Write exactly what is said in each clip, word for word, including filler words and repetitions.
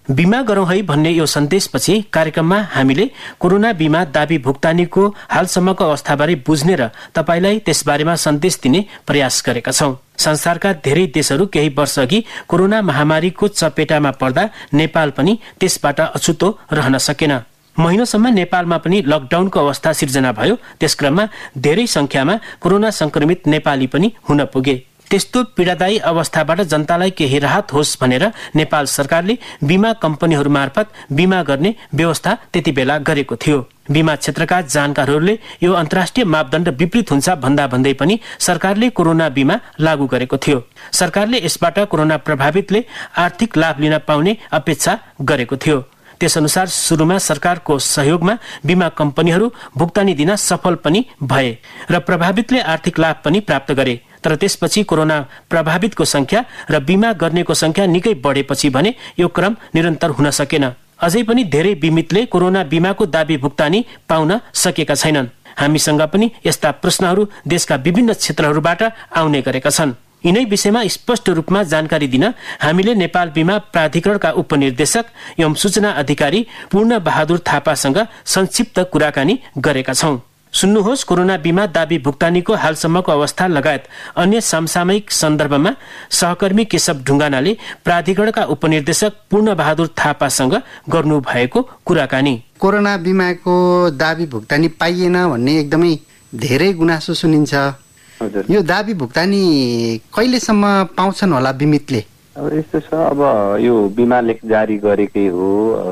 बिमा गरौँ है भन्ने यो सन्देशपछि कार्यक्रममा हामीले कोरोना बिमा दाबी भुक्तानीको हालसम्मको अवस्थाबारे बुझ्ने र तपाईलाई त्यसबारेमा सन्देश दिने प्रयास गरेका छौं। संसारका धेरै देशहरू केही वर्ष अघि कोरोना महामारीको चपेटामा पर्दा नेपाल पनि त्यसबाट अछुतो रहन सकेन। महिनौसम्म नेपालमा पनि लकडाउनको अवस्था सिर्जना भयो। त्यसक्रममा धेरै संख्यामा कोरोना संक्रमित नेपाली पनि हुन पुगे। त्यस्तो पीडादायी अवस्थाबाट जनतालाई केही राहत होस् भनेर नेपाल सरकारले बीमा कम्पनीहरू मार्फत बीमा गर्ने व्यवस्था त्यति बेला गरेको थियो। बीमा क्षेत्रका जानकारहरूले यो अन्तर्राष्ट्रिय मापदण्ड विपरीत हुन्छ भन्दा भन्दै पनि सरकारले कोरोना बीमा लागू गरेको थियो। सरकारले यसबाट कोरोना प्रभावितले आर्थिक लाभ लिन पाउने अपेक्षा गरेको थियो। त्यसअनुसार सुरुमा सरकारको सहयोगमा बीमा कम्पनीहरू भुक्तानी दिन सफल पनि भए र प्रभावितले आर्थिक लाभ पनि प्राप्त गरे। तर त्यसपछि कोरोना प्रभावितको संख्या र बीमा गर्नेको संख्या निकै बढेपछि भने यो क्रम निरन्तर हुन सकेन। अझै पनि धेरै बीमितले कोरोना बीमाको दाबी भुक्तानी पाउन सकेका छैनन्। हामीसँग पनि यस्ता प्रश्नहरू देशका विभिन्न क्षेत्रहरूबाट आउने गरेका छन्। यिनै विषयमा स्पष्ट रूपमा जानकारी दिन हामीले नेपाल बीमा प्राधिकरणका उपनिर्देशक एवं सूचना अधिकारी पूर्ण बहादुर थापासँग संक्षिप्त कुराकानी गरेका छौं। सुन्नुहोस् कोरोना बीमा दाबी भुक्तानीको हालसम्मको अवस्था लगायत अन्य समसामयिक सन्दर्भमा सहकर्मी केशव ढुङ्गानाले प्राधिकरणका उपनिर्देशक पूर्ण बहादुर थापासँग गर्नु भएको कुराकानी। कोरोना बीमाको दाबी भुक्तानी पाइएन भन्ने एकदमै धेरै गुनासो सुनिन्छ। यो दाबी भुक्तानी कहिलेसम्म पाउँछन् होला बिमितले? अब यस्तो छ, अब यो बिमा लेख जारी गरेकै हो,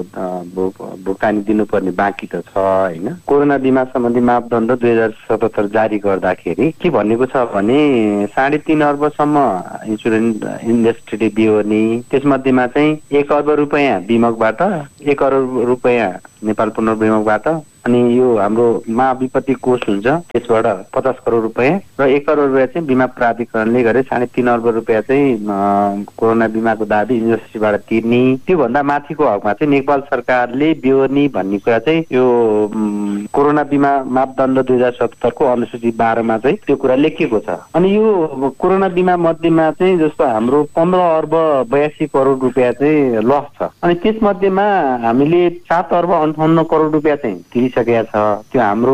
भुक्तानी दिनुपर्ने बाँकी त छ हैन। कोरोना बिमा सम्बन्धी मापदण्ड दुई हजार सतहत्तर जारी गर्दाखेरि के भनेको छ भने साढे तीन अर्बसम्म इन्सुरेन्स इन्डस्ट्रीले बिहोर्ने, त्यसमध्येमा चाहिँ एक अर्ब रुपियाँ बिमकबाट, एक अरब रुपियाँ नेपाल पुनर्विमकबाट, अनि यो हाम्रो महाविपत्ति कोष हुन्छ त्यसबाट पचास करोड रुपियाँ र एक करोड रुपियाँ चाहिँ बिमा प्राधिकरणले गरे साढे तीन अर्ब रुपियाँ चाहिँ कोरोना बिमाको दाबी इन्डस्ट्रीबाट तिर्ने। त्योभन्दा माथिको हकमा चाहिँ नेपाल सरकारले बिहोर्ने भन्ने कुरा चाहिँ यो कोरोना बिमा मापदण्ड दुई हजार सत्तरको अनुसूची बाह्रमा चाहिँ त्यो कुरा लेखिएको छ। अनि यो कोरोना बिमा मध्येमा चाहिँ जस्तो हाम्रो पन्ध्र अर्ब बयासी करोड रुपियाँ चाहिँ लस छ। अनि त्यसमध्येमा हामीले सात अर्ब अन्ठाउन्न करोड रुपियाँ चाहिँ तिरिसकेका छ। त्यो हाम्रो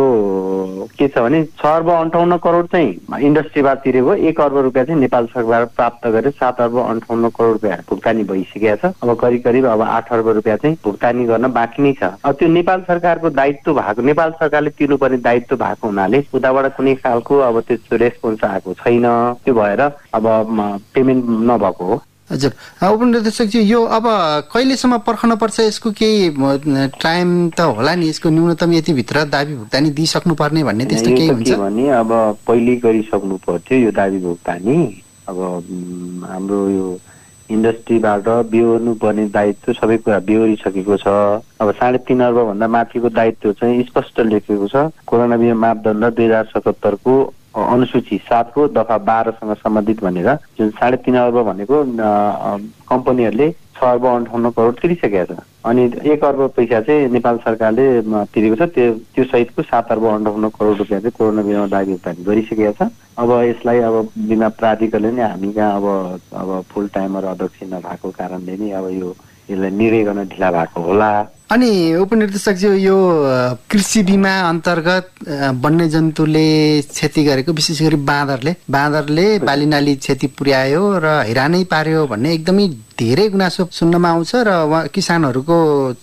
के छ भने छ अर्ब अन्ठाउन्न करोड चाहिँ इन्डस्ट्रीबाट तिरेको, एक अर्ब रुपियाँ चाहिँ नेपाल सरकार प्राप्त गरे, सात अर्ब अन्ठाउन्न करोड रुपियाँ भुक्तानी भइसकेका छ। अब करिब करिब अब आठ अर्ब रुपियाँ चाहिँ भुक्तानी गर्न बाँकी नै छ। अब त्यो नेपाल सरकारको दायित्व भएको, नेपाल सरकारले तिर्नुपर्ने दायित्व भएको हुनाले उताबाट कुनै खालको अब त्यो रेस्पोन्स आएको छैन। त्यो भएर अब पेमेन्ट नभएको हो। हजुर उपनिर्देशकजी, यो अब कहिलेसम्म पर्खन पर्छ? यसको केही टाइम त होला नि, यसको न्यूनतम यतिभित्र दाबी भुक्तानी दिइसक्नु पर्ने भन्ने त्यस्तो केही हुन्छ भने अब पहिले गरिसक्नु पर्थ्यो यो दाबी भुक्तानी। अब हाम्रो यो इन्डस्ट्रीबाट बिहोर्नु पर्ने दायित्व सबै कुरा बिहोरिसकेको छ। अब साढे तीन अर्ब भन्दा माथिको दायित्व चाहिँ स्पष्ट लेखेको छ कोरोना बिमा मापदण्ड दुई हजार सतहत्तरको अनुसूची सातको दफा बाह्रसँग सम्बन्धित भनेर। जुन साढे तीन अर्ब भनेको कम्पनीहरूले छ अर्ब अन्ठाउन्न करोड तिरिसकेका छ। अनि एक अर्ब पैसा चाहिँ नेपाल सरकारले तिरेको छ। त्यो त्यो सहितको सात अर्ब अन्ठाउन्न करोड रुपियाँ चाहिँ कोरोना बिमा दाबी भुक्तानी गरिसकेका छ। अब यसलाई अब बिमा प्राधिकरणले नै हामी कहाँ अब अब फुल टाइमर अध्यक्ष नभएको कारणले नै अब यो यसलाई निर्णय गर्न ढिला भएको होला। अनि उपनिर्देशकज्यू, यो कृषि बिमा अन्तर्गत वन्यजन्तुले क्षति गरेको, विशेष गरी बाँदरले बाँदरले बालीनाली क्षति पुर्यायो र हैरानै पार्यो भन्ने एकदमै धेरै गुनासो सुन्नमा आउँछ र किसानहरूको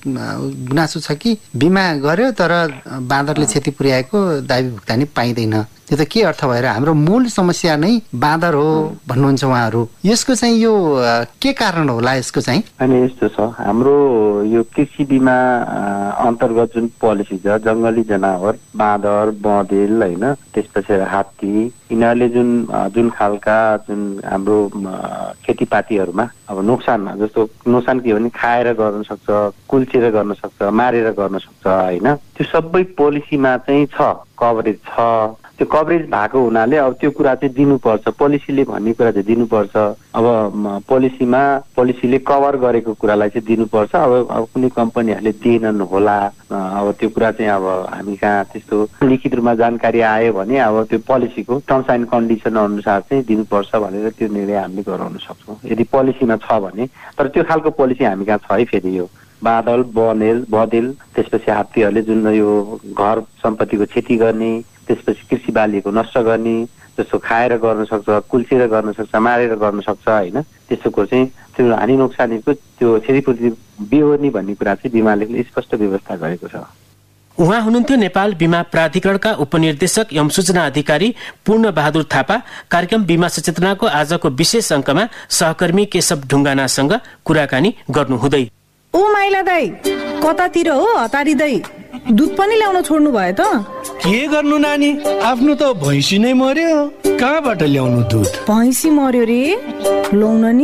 गुनासो छ कि बिमा गर्यो तर बाँदरले क्षति पुर्याएको दाबी भुक्तानी पाइँदैन। त्यो त के अर्थ भएर? हाम्रो मूल समस्या नै बाँदर हो भन्नुहुन्छ उहाँहरू। यसको चाहिँ यो के कारण होला यसको चाहिँ? अनि यस्तो छ, हाम्रो यो कृषि बिमा अन्तर्गत जुन पोलिसी छ, जङ्गली जनावर बाँदर बँदेल होइन, त्यसपछि हात्ती, यिनीहरूले जुन जुन खालका जुन हाम्रो खेतीपातीहरूमा अब नोक्सान, जस्तो नोक्सान के भने खाएर गर्न सक्छ, कुल्चेर गर्न सक्छ, मारेर गर्न सक्छ होइन, त्यो सबै पोलिसीमा चाहिँ छ। कभरेज छ। त्यो कभरेज भएको हुनाले अब त्यो कुरा चाहिँ दिनुपर्छ, पोलिसीले भन्ने कुरा चाहिँ दिनुपर्छ। अब पोलिसीमा पोलिसीले कभर गरेको कुरालाई चाहिँ दिनुपर्छ। अब अब कुनै कम्पनीहरूले दिएनन् होला, अब त्यो कुरा चाहिँ अब हामी कहाँ त्यस्तो लिखित रूपमा जानकारी आयो भने अब त्यो पोलिसीको टर्म्स एन्ड कन्डिसन अनुसार चाहिँ दिनुपर्छ भनेर त्यो निर्णय हामीले गराउन सक्छौँ यदि पोलिसीमा छ भने। तर त्यो खालको पोलिसी हामी कहाँ छ है। फेरि यो बादल बनेल बदेल त्यसपछि हात्तीहरूले जुन यो घर सम्पत्तिको क्षति गर्ने, त्यसपछि कृषि बालीको नष्ट गर्ने, जस्तो खाएर गर्न सक्छ, कुल्चेर गर्न सक्छ, मारेर गर्न सक्छ होइन, त्यस्तोको चाहिँ त्यो हानि नोक्सानीको त्यो क्षतिपूर्ति बेहोर्ने भन्ने कुरा चाहिँ बीमा लेखले स्पष्ट व्यवस्था गरेको छ। उहाँ हुनुहुन्थ्यो नेपाल बीमा प्राधिकरणका उपनिर्देशक एवं सूचना अधिकारी पूर्ण बहादुर थापा। कार्यक्रम बीमा सचेतनाको आजको विशेष अङ्कमा सहकर्मी केशव ढुङ्गानासँग कुराकानी गर्नुहुँदै। ओ माइला दाई, कतातिर हो हतारी दाई? दुध पनि ल्याउन छोड्नु भयो त? के गर्नु नानी, आफ्नो त भैँसी नै मर्यो, कहाँबाट ल्याउनु दुध? भैँसी मर्यो रे? ल्याउन नि।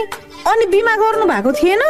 अनि बिमा गर्नु भएको थिएन?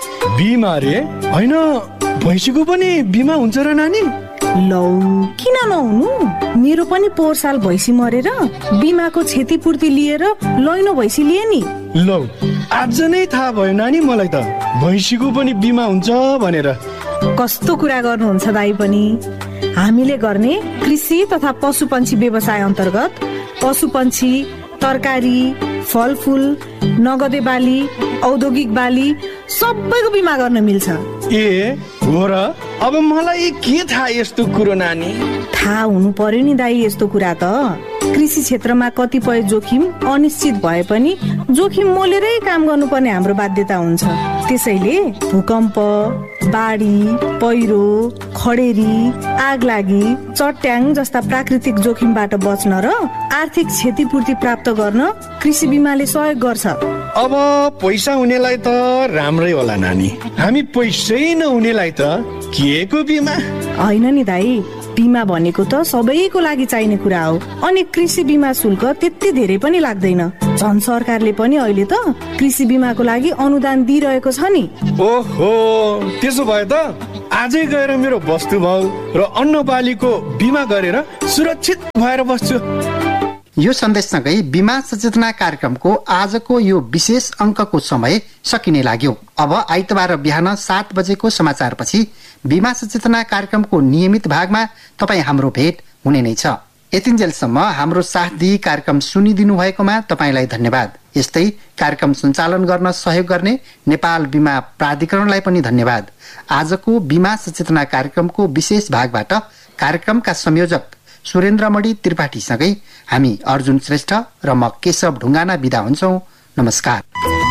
बिमा रे? होइन, भैँसीको पनि बिमा हुन्छ र नानी? लौ, किन नहुनु? मेरो पनि पोहोर साल भैँसी मरेर बिमाको क्षतिपूर्ति लिएर लैनो भैँसी लिए नि। लौ, आज नै थाहा भयो नानी मलाई त भैँसीको पनि बिमा हुन्छ भनेर। कस्तो कुरा गर्नुहुन्छ दाई पनि। हामीले गर्ने कृषि तथा पशुपन्छी व्यवसाय अन्तर्गत पशुपन्छी, तरकारी, फलफूल, नगदे बाली, औद्योगिक बाली सबैको बिमा गर्न मिल्छ। ए हो र? अब मलाई के थाहा यस्तो कुरो नानी? थाहा हुनु पर्यो नि दाई यस्तो कुरा त। कृषि क्षेत्रमा कतिपय जोखिम अनिश्चित भए पनि जोखिम मोलेरै काम गर्नुपर्ने हाम्रो बाध्यता हुन्छ। त्यसैले भूकम्प, बाढी, पहिरो, खडेरी, आगलागी, चट्याङ जस्ता प्राकृतिक जोखिमबाट बच्न र आर्थिक क्षतिपूर्ति प्राप्त गर्न कृषि बिमाले सहयोग गर्छ। अब पैसा हुनेलाई त राम्रै होला नानी, हामी पैसै नहुनेलाई त के को बिमा? होइन नि दाई, बिमा भनेको त सबैको लागि चाहिने कुरा हो। अनि कृषि बिमा शुल्क त्यति धेरै पनि लाग्दैन। झन् सरकारले पनि अहिले त कृषि बिमाको लागि अनुदान दिइरहेको छ नि। ओहो, त्यसो भए त आजै गएर मेरो वस्तु भाउ र अन्न बालीको बिमा गरेर सुरक्षित भएर बस्छु। यो सन्देशसँगै बीमा सचेतना कार्यक्रमको आजको यो विशेष अङ्कको समय सकिने लाग्यो। अब आइतबार बिहान सात बजेको समाचारपछि बीमा सचेतना कार्यक्रमको नियमित भागमा तपाईँ हाम्रो भेट हुने नै छ। यतिन्जेलसम्म हाम्रो साथ दिई कार्यक्रम सुनिदिनु भएकोमा तपाईँलाई धन्यवाद। यस्तै कार्यक्रम सञ्चालन गर्न सहयोग गर्ने नेपाल बीमा प्राधिकरणलाई पनि धन्यवाद। आजको बीमा सचेतना कार्यक्रमको विशेष भागबाट कार्यक्रमका संयोजक सुरेन्द्रमणि त्रिपाठीसँगै हामी अर्जुन श्रेष्ठ र म केशव ढुङ्गाना बिदा हुन्छौं। नमस्कार।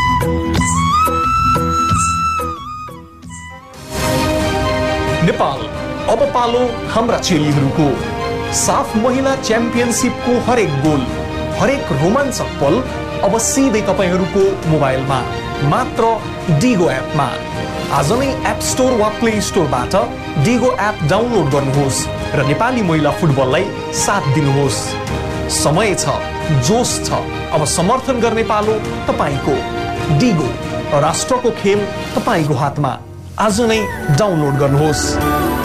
नेपाल अब पालो हाम्रा चेलीहरूको। साफ महिला च्याम्पियनशिपको हरेक गोल, हरेक रोमाञ्चक पल अब सिधै तपाईँहरूको मोबाइलमा, मात्र डिगो एपमा। आज नै एप स्टोर वा प्ले स्टोरबाट डिगो एप डाउनलोड गर्नुहोस् र नेपाली महिला फुटबललाई साथ दिनुहोस्। समय छ, जोश छ, अब समर्थन गर्ने पालो तपाईँको। डिगो, राष्ट्रको खेल तपाईँको हातमा। आज नै डाउनलोड गर्नुहोस्।